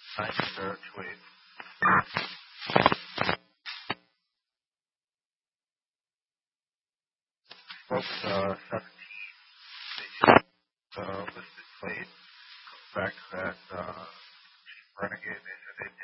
Nice search with folks 17 listed plates. Back to that Renegade. They said they